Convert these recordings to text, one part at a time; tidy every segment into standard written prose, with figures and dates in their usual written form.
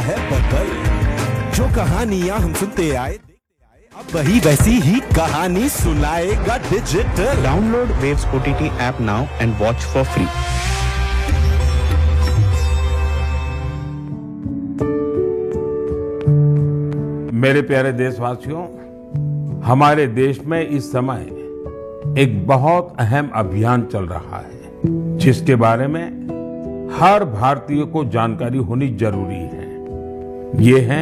है बदल। जो कहानियां हम सुनते आए अब वही वैसी ही कहानी सुनाएगा digital. Download Waves OTT app now and watch for free. मेरे प्यारे देशवासियों, हमारे देश में इस समय एक बहुत अहम अभियान चल रहा है जिसके बारे में हर भारतीय को जानकारी होनी जरूरी है। ये है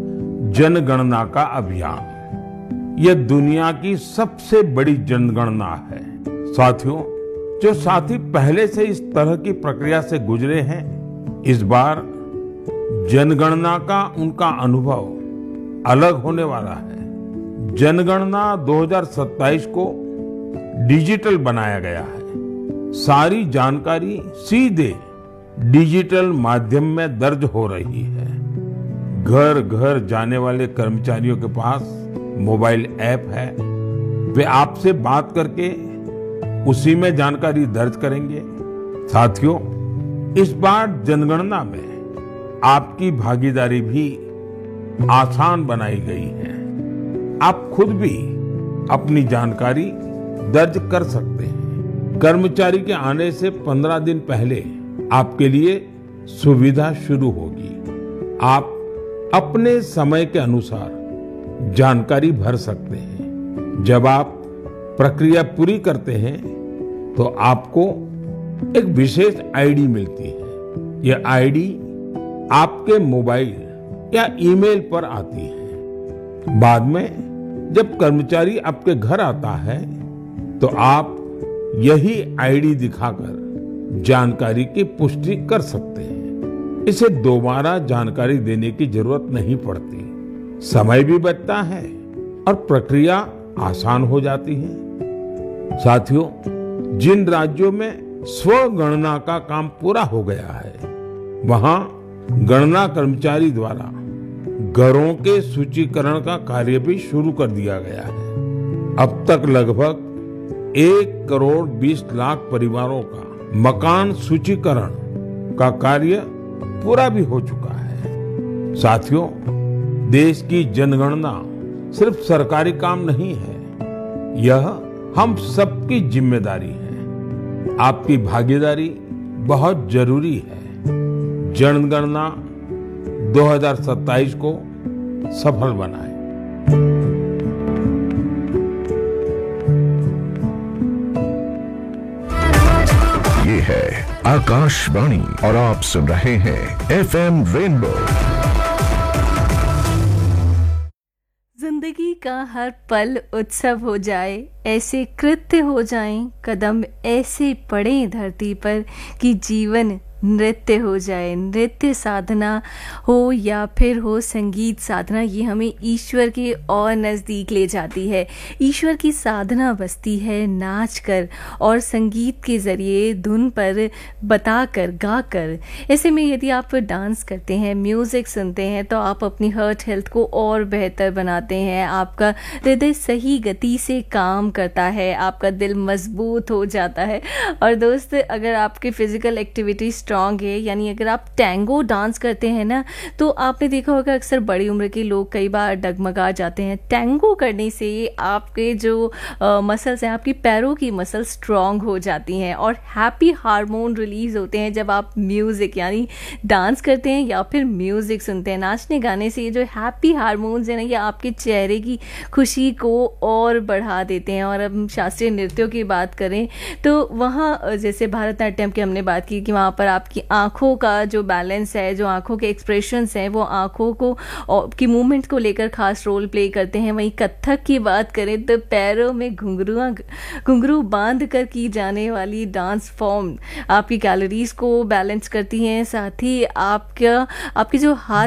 जनगणना का अभियान। यह दुनिया की सबसे बड़ी जनगणना है। साथियों, जो साथी पहले से इस तरह की प्रक्रिया से गुजरे हैं, इस बार जनगणना का उनका अनुभव अलग होने वाला है। जनगणना 2027 को डिजिटल बनाया गया है। सारी जानकारी सीधे डिजिटल माध्यम में दर्ज हो रही है। घर घर जाने वाले कर्मचारियों के पास मोबाइल ऐप है। वे आपसे बात करके उसी में जानकारी दर्ज करेंगे। साथियों, इस बार जनगणना में आपकी भागीदारी भी आसान बनाई गई है। आप खुद भी अपनी जानकारी दर्ज कर सकते हैं। कर्मचारी के आने से 15 दिन पहले आपके लिए सुविधा शुरू होगी। आप अपने समय के अनुसार जानकारी भर सकते हैं। जब आप प्रक्रिया पूरी करते हैं तो आपको एक विशेष आईडी मिलती है। यह आईडी आपके मोबाइल या ईमेल पर आती है। बाद में जब कर्मचारी आपके घर आता है तो आप यही आईडी दिखाकर जानकारी की पुष्टि कर सकते हैं। इसे दोबारा जानकारी देने की जरूरत नहीं पड़ती। समय भी बचता है और प्रक्रिया आसान हो जाती है। साथियों, जिन राज्यों में स्वगणना का काम पूरा हो गया है, वहां गणना कर्मचारी द्वारा घरों के सूचीकरण का कार्य भी शुरू कर दिया गया है। अब तक लगभग 1,20,00,000 परिवारों का मकान सूचीकरण का कार्य पूरा भी हो चुका है। साथियों, देश की जनगणना सिर्फ सरकारी काम नहीं है, यह हम सबकी जिम्मेदारी है। आपकी भागीदारी बहुत जरूरी है। जनगणना 2027 को सफल बनाएं। ये है आकाशवाणी और आप सुन रहे हैं FM रेनबो। जिंदगी का हर पल उत्सव हो जाए, ऐसे कृत्य हो जाएं, कदम ऐसे पड़े धरती पर कि जीवन नृत्य हो जाए। नृत्य साधना हो या फिर हो संगीत साधना, ये हमें ईश्वर के और नज़दीक ले जाती है। ईश्वर की साधना बसती है नाच कर और संगीत के ज़रिए धुन पर बताकर गाकर। ऐसे में यदि आप डांस करते हैं, म्यूज़िक सुनते हैं, तो आप अपनी हार्ट हेल्थ को और बेहतर बनाते हैं। आपका हृदय सही गति से काम करता है, आपका दिल मजबूत हो जाता है। और दोस्त, अगर आपकी फिजिकल एक्टिविटी स्ट्रांग है, यानी अगर आप टैंगो डांस करते हैं ना, तो आपने देखा होगा अक्सर बड़ी उम्र के लोग कई बार डगमगा जाते हैं। टैंगो करने से आपके जो मसल्स हैं, आपकी पैरों की मसल स्ट्रांग हो जाती हैं और हैप्पी हार्मोन रिलीज होते हैं जब आप म्यूज़िक यानी डांस करते हैं या फिर म्यूज़िक सुनते हैं। नाचने गाने से ये जो हैप्पी हार्मोन्स हैं ना, ये आपके चेहरे की खुशी को और बढ़ा देते हैं। और अब शास्त्रीय नृत्यों की बात करें तो वहाँ जैसे भारतनाट्यम की हमने बात की कि वहाँ पर आपकी आंखों का जो बैलेंस है, जो आंखों के एक्सप्रेशंस हैं, वो आंखों को की मूवमेंट को लेकर खास रोल प्ले करते हैं। वहीं कथक की बात करें तो पैरों में घुंघरू बांध कर की जाने वाली डांस फॉर्म आपकी कैलोरीज को बैलेंस करती हैं, साथ ही आपके जो हाथ